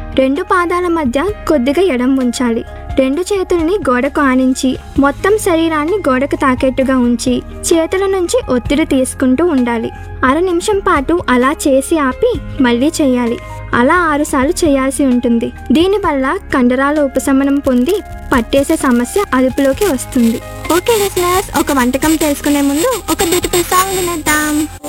2 పాదాల మధ్య కొద్దిగా ఎడం ఉంచాలి. 2 చేతుల్ని గోడకు ఆనించి మొత్తం శరీరాన్ని గోడకు తాకేట్టుగా ఉంచి చేతుల నుంచి ఒత్తిడి తీసుకుంటూ ఉండాలి. 1/2 నిమిషం పాటు అలా చేసి ఆపి మళ్ళీ చేయాలి. అలా 6 సార్లు చేయాల్సి ఉంటుంది. దీనివల్ల కండరాల ఉపశమనం పొంది పట్టేసే సమస్య అదుపులోకి వస్తుంది. ఓకే లిసనర్స్, ఒక వంటకం తెలుసుకునే ముందు ఒక బ్యూటిఫుల్ సాంగ్ వినేద్దాం.